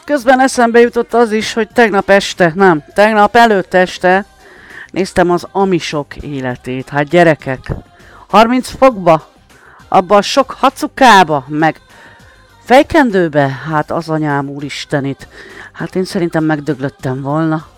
Közben eszembe jutott az is, hogy tegnap előtt este néztem az amisok életét. Hát gyerekek, 30 fokba, abba a sok hacukába, meg fejkendőbe, hát az anyám úristenit. Hát én szerintem megdöglöttem volna.